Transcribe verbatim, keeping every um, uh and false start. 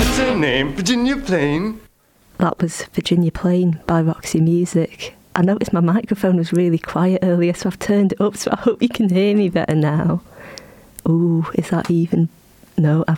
What's her name? Virginia Plain? That was Virginia Plain by Roxy Music. I noticed my microphone was really quiet earlier, so I've turned it up, so I hope you can hear me better now. Ooh, is that even... No, I've